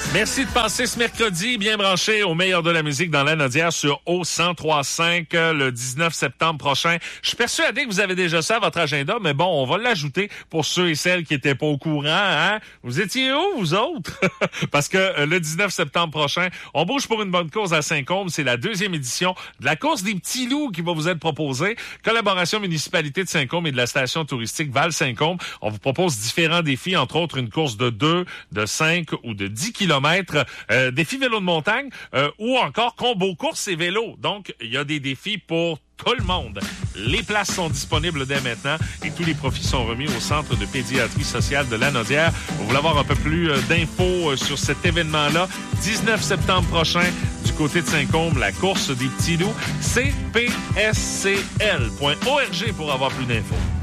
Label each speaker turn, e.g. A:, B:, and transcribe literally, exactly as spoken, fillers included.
A: Merci de passer ce mercredi bien branché au meilleur de la musique dans la Nodière sur O cent trois virgule cinq le dix-neuf septembre prochain. Je suis persuadé que vous avez déjà ça à votre agenda, mais bon, on va l'ajouter pour ceux et celles qui étaient pas au courant. Hein? Vous étiez où, vous autres? Parce que euh, le dix-neuf septembre prochain, on bouge pour une bonne cause à Saint-Côme. C'est la deuxième édition de la course des petits loups qui va vous être proposée. Collaboration municipalité de Saint-Côme et de la station touristique Val-Saint-Côme. On vous propose différents défis, entre autres une course de deux, de cinq ou de dix kilomètres. Euh, défi vélo de montagne euh, ou encore combo course et vélo. Donc, il y a des défis pour tout le monde. Les places sont disponibles dès maintenant et tous les profits sont remis au Centre de pédiatrie sociale de la Nodière. Vous voulez avoir un peu plus euh, d'infos euh, sur cet événement-là, dix-neuf septembre prochain, du côté de Saint-Côme, la course des petits loups, c p s c l point org pour avoir plus d'infos.